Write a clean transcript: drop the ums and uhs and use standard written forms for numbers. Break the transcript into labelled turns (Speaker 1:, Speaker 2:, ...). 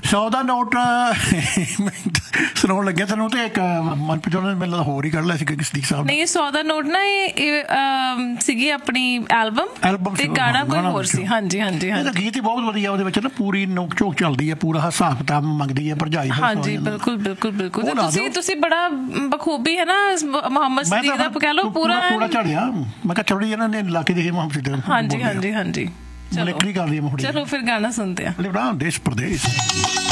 Speaker 1: 100 ਦਾ note ਸੁਣਾਉਣ ਲੱਗਿਆ ਤੈਨੂੰ ਤੇ ਇੱਕ ਮਨਪ੍ਰੀਤ ਨੇ ਮੈਨੂੰ ਲੱਗਦਾ ਹੋਰ ਹੀ ਕੱਢ ਲਿਆ ਸੀ ਸਦੀਕ ਸਾਹਿਬ।
Speaker 2: ਨਹੀਂ 100 ਦਾ ਨੋਟ ਨਾ ਇਹ ਸੀਗੀ ਆਪਣੀ ਐਲਬਮ ਤੇ ਗਾਣਾ ਕੋਈ ਹੋਰ ਸੀ। ਹਾਂਜੀ ਹਾਂਜੀ ਹਾਂਜੀ
Speaker 1: ਗੀਤ ਹੀ ਬਹੁਤ ਵਧੀਆ ਉਹਦੇ ਵਿੱਚ ਨਾ ਪੂਰੀ ਨੋਕ ਝੋਕ ਚੱਲਦੀ ਹੈ ਪੂਰਾ ਹਿਸਾਬ ਕਿਤਾਬ ਮੰਗਦੀ ਹੈ ਭਰਜਾਈ।
Speaker 2: ਹਾਂਜੀ ਬਿਲਕੁਲ ਬਿਲਕੁਲ ਬਿਲਕੁਲ ਤੁਸੀਂ ਬੜਾ ਬਖੂਬੀ ਹੈ ਨਾ ਮੁਹੰਮਦ ਸਦੀਕ ਦਾ ਕਹਿ ਲਓ ਪੂਰਾ
Speaker 1: ਝਾੜਿਆ। ਮੈਂ ਕਿਹਾ ਚੌੜੀ ਇਹਨਾਂ ਨੇ ਲਾ ਕੇ ਦੇਖੇ ਮੁਹੰਮਦ ਸਦੀਕ।
Speaker 2: ਹਾਂਜੀ ਹਾਂਜੀ ਹਾਂਜੀ
Speaker 1: ਚਲੋ
Speaker 2: ਫਿਰ ਗਾਣਾ ਸੁਣਦੇ ਆ।
Speaker 1: ਦੇਸ਼ ਪ੍ਰਦੇਸ਼।